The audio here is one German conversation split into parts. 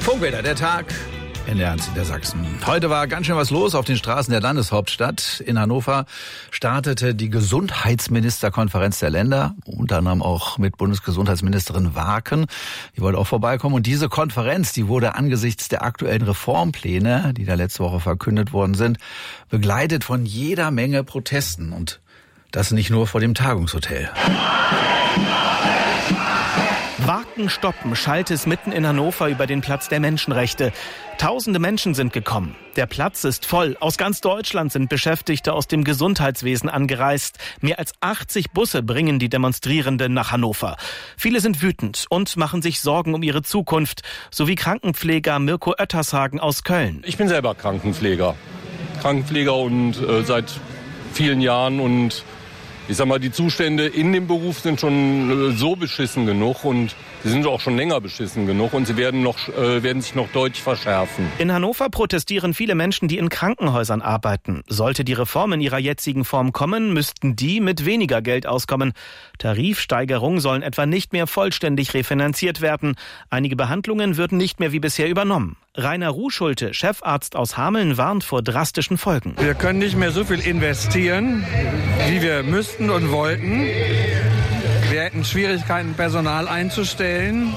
Funkwetter, der Tag in der Ernst der Sachsen. Heute war ganz schön was los auf den Straßen der Landeshauptstadt. In Hannover startete die Gesundheitsministerkonferenz der Länder, unter anderem auch mit Bundesgesundheitsministerin Waken. Die wollte auch vorbeikommen. Und diese Konferenz, die wurde angesichts der aktuellen Reformpläne, die da letzte Woche verkündet worden sind, begleitet von jeder Menge Protesten. Und das nicht nur vor dem Tagungshotel. Waken stoppen, schallt es mitten in Hannover über den Platz der Menschenrechte. Tausende Menschen sind gekommen. Der Platz ist voll. Aus ganz Deutschland sind Beschäftigte aus dem Gesundheitswesen angereist. Mehr als 80 Busse bringen die Demonstrierenden nach Hannover. Viele sind wütend und machen sich Sorgen um ihre Zukunft, so wie Krankenpfleger Mirko Oettershagen aus Köln. Ich bin selber Krankenpfleger und seit vielen Jahren, und ich sag mal, die Zustände in dem Beruf sind schon so beschissen genug, und sie sind auch schon länger beschissen genug, und sie werden sich noch deutlich verschärfen. In Hannover protestieren viele Menschen, die in Krankenhäusern arbeiten. Sollte die Reform in ihrer jetzigen Form kommen, müssten die mit weniger Geld auskommen. Tarifsteigerungen sollen etwa nicht mehr vollständig refinanziert werden. Einige Behandlungen würden nicht mehr wie bisher übernommen. Rainer Ruhschulte, Chefarzt aus Hameln, warnt vor drastischen Folgen. Wir können nicht mehr so viel investieren, wie wir müssten und wollten. Wir hätten Schwierigkeiten, Personal einzustellen.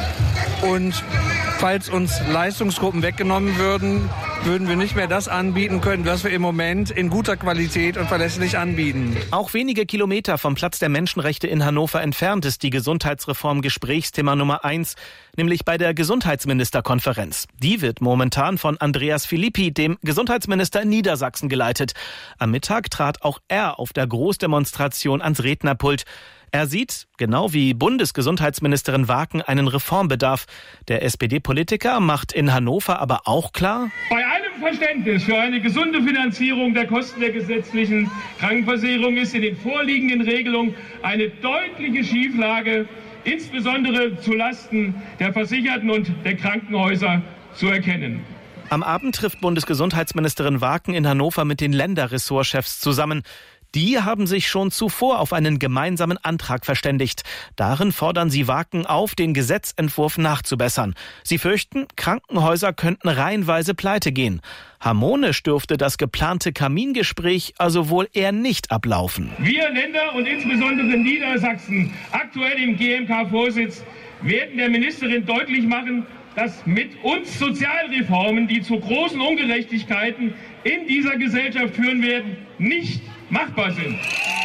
Und falls uns Leistungsgruppen weggenommen würden, würden wir nicht mehr das anbieten können, was wir im Moment in guter Qualität und verlässlich anbieten. Auch wenige Kilometer vom Platz der Menschenrechte in Hannover entfernt ist die Gesundheitsreform Gesprächsthema Nummer 1, nämlich bei der Gesundheitsministerkonferenz. Die wird momentan von Andreas Philippi, dem Gesundheitsminister in Niedersachsen, geleitet. Am Mittag trat auch er auf der Großdemonstration ans Rednerpult. Er sieht, genau wie Bundesgesundheitsministerin Waken, einen Reformbedarf. Der SPD-Politiker macht in Hannover aber auch klar: Bei allem Verständnis für eine gesunde Finanzierung der Kosten der gesetzlichen Krankenversicherung ist in den vorliegenden Regelungen eine deutliche Schieflage, insbesondere zulasten der Versicherten und der Krankenhäuser, zu erkennen. Am Abend trifft Bundesgesundheitsministerin Waken in Hannover mit den Länderressortchefs zusammen. Die haben sich schon zuvor auf einen gemeinsamen Antrag verständigt. Darin fordern sie Waken auf, den Gesetzentwurf nachzubessern. Sie fürchten, Krankenhäuser könnten reihenweise pleite gehen. Harmonisch dürfte das geplante Kamingespräch also wohl eher nicht ablaufen. Wir Länder und insbesondere Niedersachsen, aktuell im GMK-Vorsitz, werden der Ministerin deutlich machen, dass mit uns Sozialreformen, die zu großen Ungerechtigkeiten in dieser Gesellschaft führen werden, nicht machbar sind.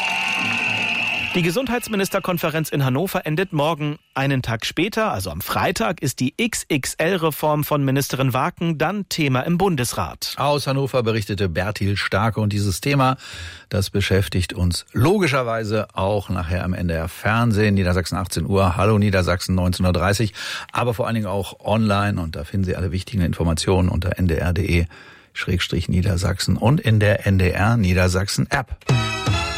Die Gesundheitsministerkonferenz in Hannover endet morgen. Einen Tag später, also am Freitag, ist die XXL-Reform von Ministerin Waken dann Thema im Bundesrat. Aus Hannover berichtete Bertil Starke, und dieses Thema, das beschäftigt uns logischerweise auch nachher am NDR Fernsehen. Niedersachsen 18 Uhr, Hallo Niedersachsen 19:30 Uhr, aber vor allen Dingen auch online, und da finden Sie alle wichtigen Informationen unter ndr.de/Niedersachsen und in der NDR Niedersachsen App.